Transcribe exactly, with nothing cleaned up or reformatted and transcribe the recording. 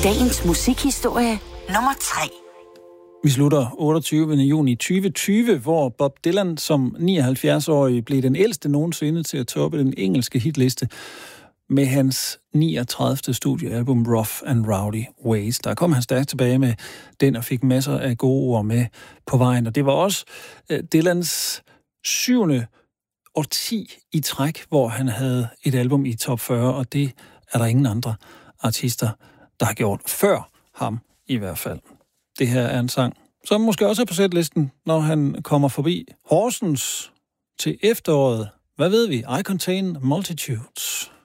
Dagens musikhistorie nummer tre. Vi slutter otteogtyvende juni tyve tyve, hvor Bob Dylan som nioghalvfjerds-årig blev den ældste nogensinde til at toppe den engelske hitliste med hans niogtredivte studiealbum Rough and Rowdy Ways. Der kom han stærkt tilbage med den og fik masser af gode ord med på vejen. Og det var også Dylans syvende årti i træk, hvor han havde et album i top fyrre, og det er der ingen andre artister, der har gjort før ham i hvert fald. Det her er en sang, som måske også er på sætlisten, når han kommer forbi Horsens til efteråret. Hvad ved vi? I Contain Multitudes.